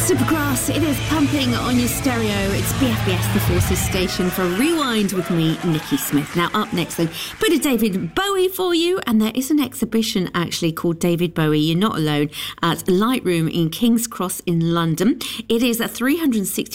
Supergrass, it is pumping on your stereo. It's BFBS, the Forces station, for Rewind with me, Nikki Smith. Now, up next, though, bit of David Bowie for you, and there is an exhibition actually called David Bowie, You're Not Alone, at Lightroom in King's Cross in London. It is a 360